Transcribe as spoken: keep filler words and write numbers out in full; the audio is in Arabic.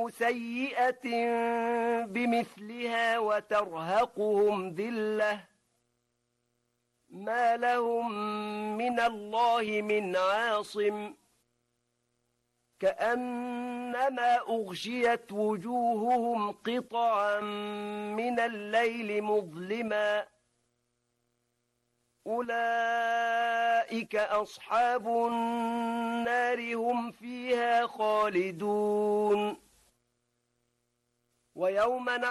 جزاء سيئة بمثلها وترهقهم ذلة ما لهم من الله من عاصم كأنما أغشيت وجوههم قطعا من الليل مظلما أولئك أصحاب النار هم فيها خالدون ويوم